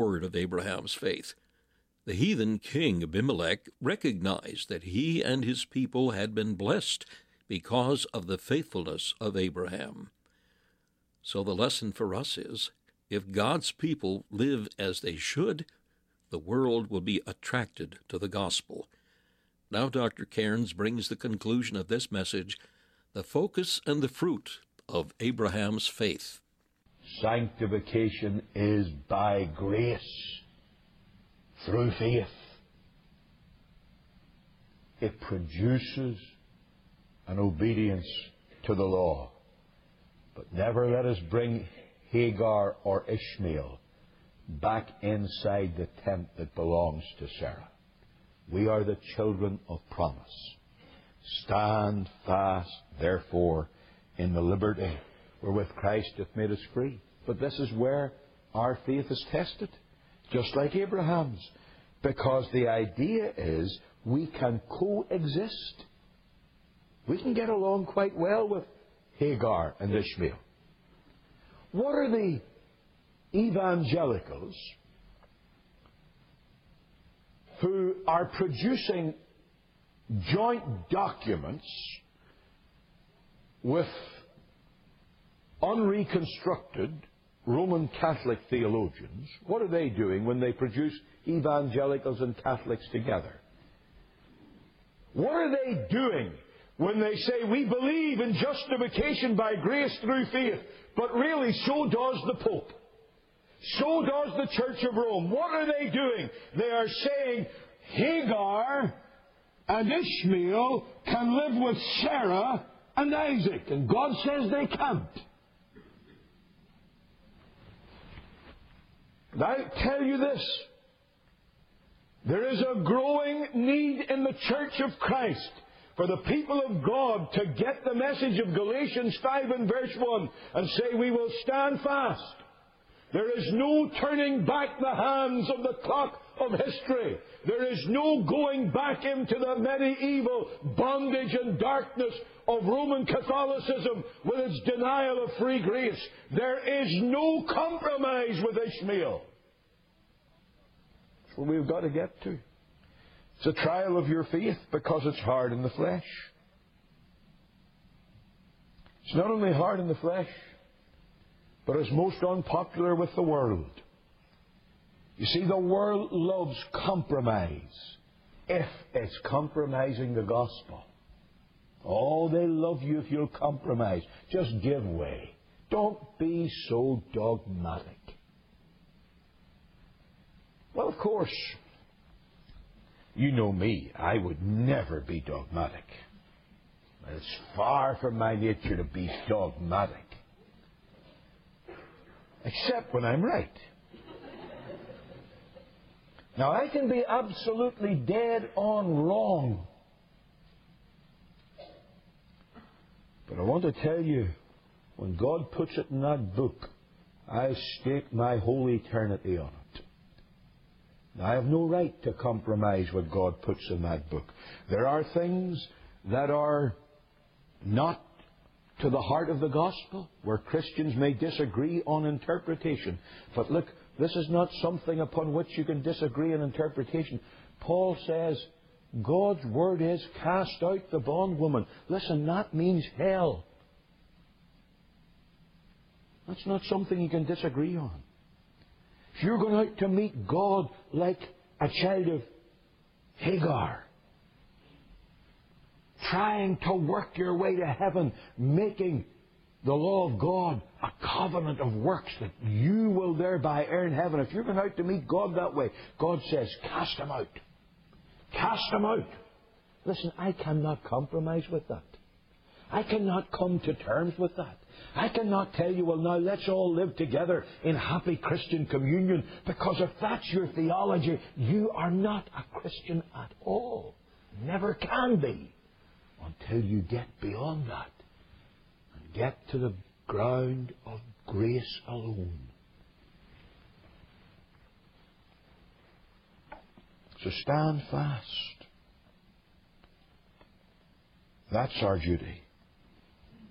word of Abraham's faith. The heathen king Abimelech recognized that he and his people had been blessed because of the faithfulness of Abraham. So the lesson for us is, if God's people live as they should, the world will be attracted to the gospel. Now Dr. Cairns brings the conclusion of this message, the focus and the fruit of Abraham's faith. Sanctification is by grace, through faith. It produces an obedience to the law. But never let us bring Hagar or Ishmael back inside the tent that belongs to Sarah. We are the children of promise. Stand fast, therefore, in the liberty wherewith Christ hath made us free. But this is where our faith is tested, just like Abraham's, because the idea is we can coexist. We can get along quite well with Hagar and Ishmael. What are the evangelicals who are producing joint documents with unreconstructed Roman Catholic theologians? What are they doing when they produce evangelicals and Catholics together? What are they doing when they say we believe in justification by grace through faith, but really so does the Pope? So does the Church of Rome. What are they doing? They are saying Hagar and Ishmael can live with Sarah and Isaac, and God says they can't. And I tell you this, there is a growing need in the Church of Christ for the people of God to get the message of Galatians 5 and verse 1 and say, we will stand fast. There is no turning back the hands of the clock of history. There is no going back into the medieval bondage and darkness of Roman Catholicism with its denial of free grace. There is no compromise with Ishmael. That's what we've got to get to. It's a trial of your faith because it's hard in the flesh. It's not only hard in the flesh, but it's most unpopular with the world. You see, the world loves compromise if it's compromising the gospel. Oh, they love you if you'll compromise. Just give way. Don't be so dogmatic. Well, of course, you know me. I would never be dogmatic. It's far from my nature to be dogmatic. Except when I'm right. Now, I can be absolutely dead on wrong. But I want to tell you, when God puts it in that book, I stake my whole eternity on it. Now, I have no right to compromise what God puts in that book. There are things that are not to the heart of the gospel, where Christians may disagree on interpretation. But look, this is not something upon which you can disagree on interpretation. Paul says, God's word is cast out the bondwoman. Listen, that means hell. That's not something you can disagree on. If you're going out to meet God like a child of Hagar, trying to work your way to heaven, making the law of God a covenant of works that you will thereby earn heaven. If you're going out to meet God that way, God says, cast him out. Cast him out. Listen, I cannot compromise with that. I cannot come to terms with that. I cannot tell you, well, now let's all live together in happy Christian communion, because if that's your theology, you are not a Christian at all. Never can be, until you get beyond that and get to the ground of grace alone. So stand fast. That's our duty.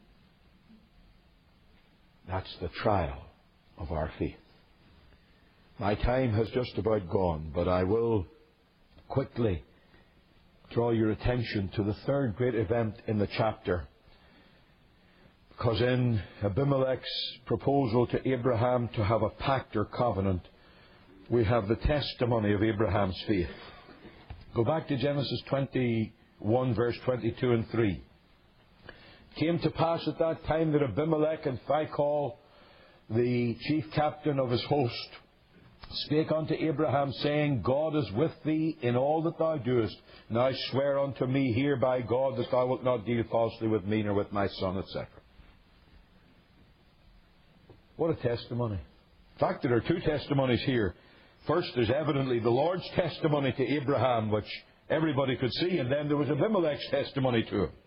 That's the trial of our faith. My time has just about gone, but I will quickly draw your attention to the third great event in the chapter. Because in Abimelech's proposal to Abraham to have a pact or covenant, we have the testimony of Abraham's faith. Go back to Genesis 21, verse 22 and 3. It came to pass at that time that Abimelech and Phicol, the chief captain of his host, spake unto Abraham, saying, God is with thee in all that thou doest. Now swear unto me here by God that thou wilt not deal falsely with me nor with my son, etc. What a testimony. In fact, there are two testimonies here. First, there's evidently the Lord's testimony to Abraham, which everybody could see, and then there was Abimelech's testimony to him.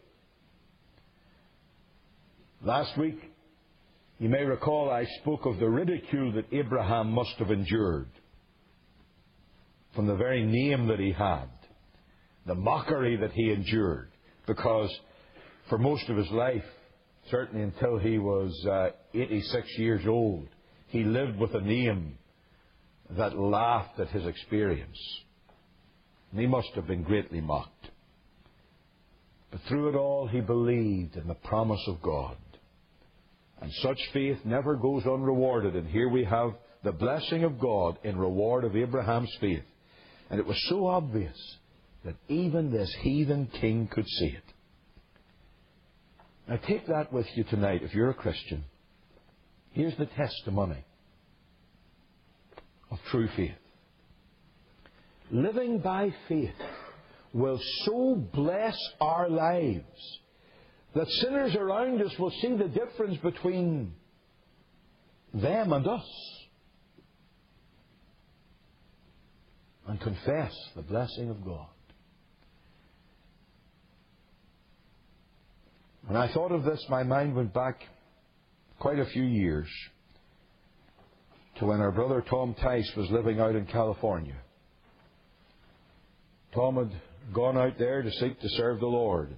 Last week, you may recall I spoke of the ridicule that Abraham must have endured from the very name that he had, the mockery that he endured, because for most of his life, certainly until he was 86 years old, he lived with a name that laughed at his experience. And he must have been greatly mocked. But through it all, he believed in the promise of God. And such faith never goes unrewarded. And here we have the blessing of God in reward of Abraham's faith. And it was so obvious that even this heathen king could see it. Now take that with you tonight if you're a Christian. Here's the testimony of true faith. Living by faith will so bless our lives that sinners around us will see the difference between them and us and confess the blessing of God. When I thought of this, my mind went back quite a few years to when our brother Tom Tice was living out in California. Tom had gone out there to seek to serve the Lord.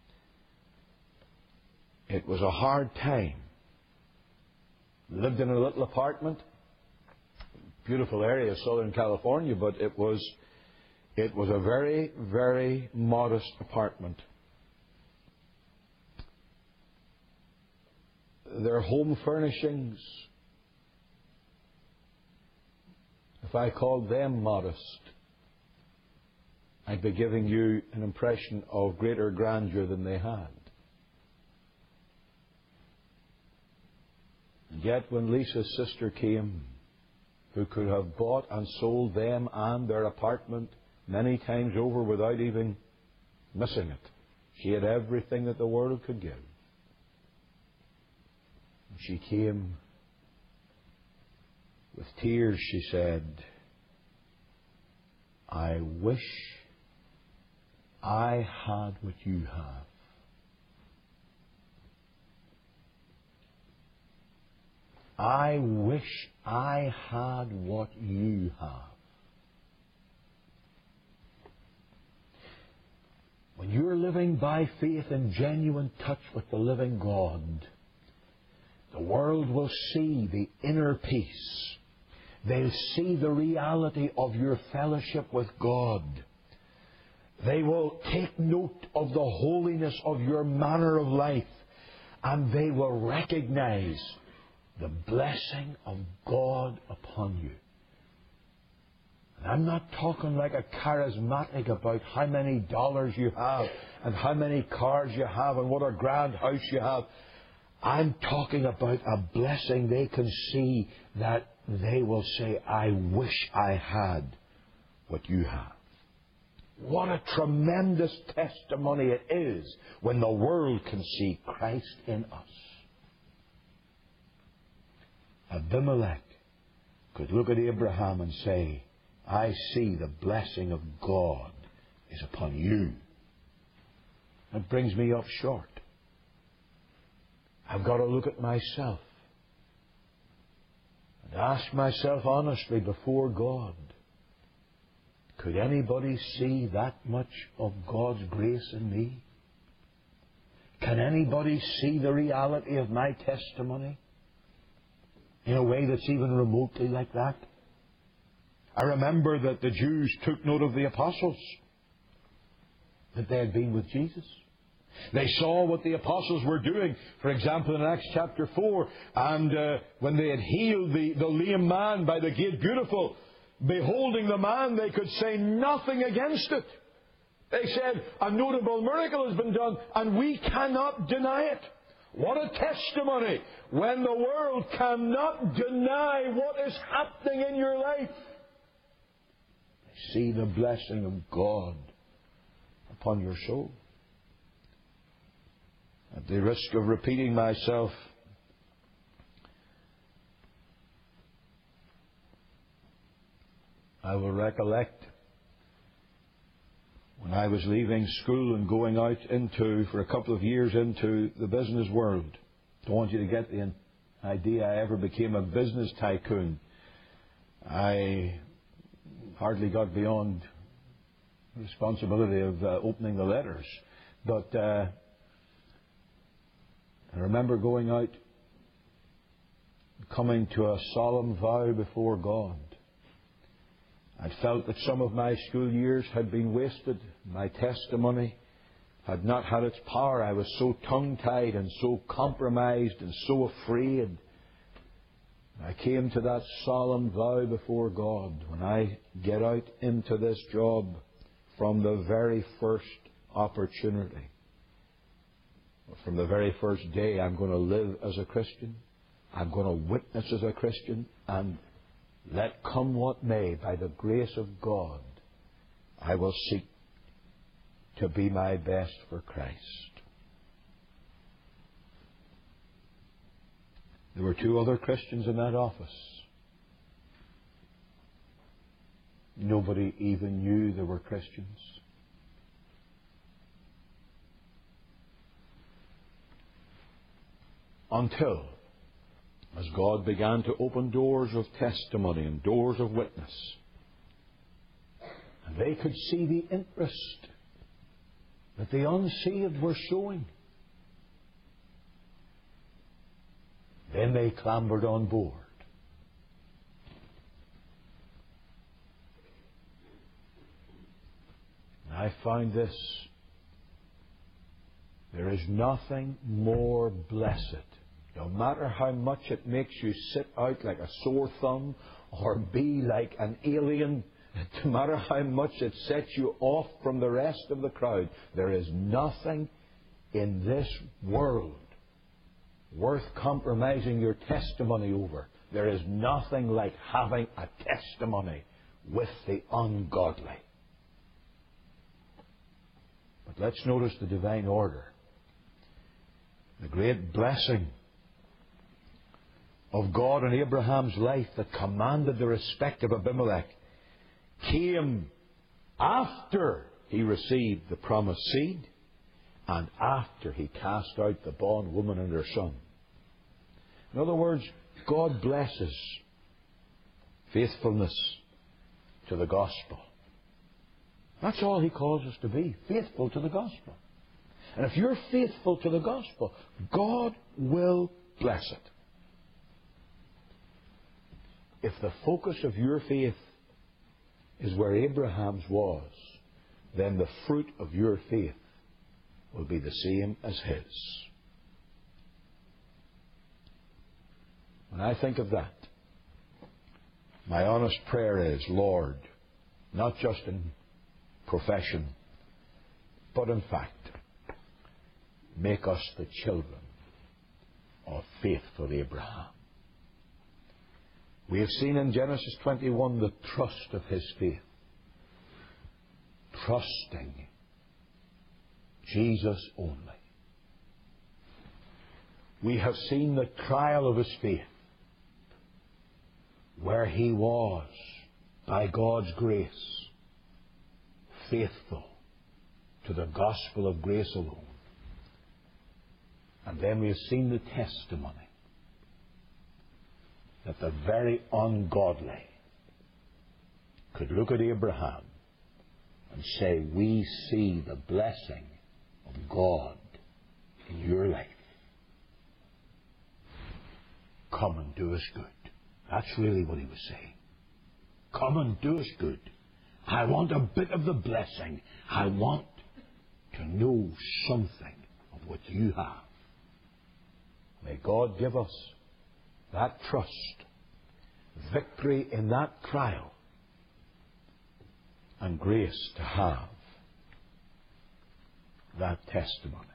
It was a hard time. Lived in a little apartment, beautiful area of Southern California, but it was a very, very modest apartment. Their home furnishings, if I called them modest, I'd be giving you an impression of greater grandeur than they had. And yet when Lisa's sister came, who could have bought and sold them and their apartment many times over without even missing it, she had everything that the world could give. And she came with tears, she said, I wish I had what you have. I wish I had what you have. When you're living by faith in genuine touch with the living God, the world will see the inner peace. They'll see the reality of your fellowship with God. They will take note of the holiness of your manner of life, and they will recognize the blessing of God upon you. And I'm not talking like a charismatic about how many dollars you have and how many cars you have and what a grand house you have. I'm talking about a blessing they can see that they will say, I wish I had what you have. What a tremendous testimony it is when the world can see Christ in us. Abimelech could look at Abraham and say, I see the blessing of God is upon you. That brings me up short. I've got to look at myself and ask myself honestly before God, could anybody see that much of God's grace in me? Can anybody see the reality of my testimony in a way that's even remotely like that? I remember that the Jews took note of the apostles, that they had been with Jesus. They saw what the apostles were doing. For example, in Acts chapter 4, and when they had healed the lame man by the gate beautiful, beholding the man, they could say nothing against it. They said, a notable miracle has been done, and we cannot deny it. What a testimony when the world cannot deny what is happening in your life. See the blessing of God upon your soul. At the risk of repeating myself, I will recollect when I was leaving school and going out for a couple of years into the business world. Don't want you to get the idea I ever became a business tycoon. I hardly got beyond the responsibility of opening the letters. But I remember going out, coming to a solemn vow before God. I felt that some of my school years had been wasted. My testimony had not had its power. I was so tongue-tied and so compromised and so afraid. I came to that solemn vow before God. When I get out into this job, from the very first opportunity, from the very first day, I'm going to live as a Christian. I'm going to witness as a Christian. And let come what may, by the grace of God, I will seek to be my best for Christ. There were 2 other Christians in that office. Nobody even knew they were Christians. Until, as God began to open doors of testimony and doors of witness, and they could see the interest that the unsaved were showing, then they clambered on board. And I find this: there is nothing more blessed, no matter how much it makes you sit out like a sore thumb or be like an alien, no matter how much it sets you off from the rest of the crowd, there is nothing in this world worth compromising your testimony over. There is nothing like having a testimony with the ungodly. But let's notice the divine order. The great blessing of God in Abraham's life that commanded the respect of Abimelech came after he received the promised seed and after he cast out the bondwoman and her son. In other words, God blesses faithfulness to the gospel. That's all He calls us to be, faithful to the gospel. And if you're faithful to the gospel, God will bless it. If the focus of your faith is where Abraham's was, then the fruit of your faith will be the same as his. When I think of that, my honest prayer is, Lord, not just in profession, but in fact, make us the children of faithful Abraham. We have seen in Genesis 21 the trust of his faith. Trusting Jesus only. We have seen the trial of his faith, where he was, by God's grace, faithful to the gospel of grace alone. And then we have seen the testimony that the very ungodly could look at Abraham and say, we see the blessing of God in your life. Come and do us good. That's really what he was saying. come and do us good. I want a bit of the blessing. I want to know something of what you have. May God give us that trust, victory in that trial, and grace to have that testimony.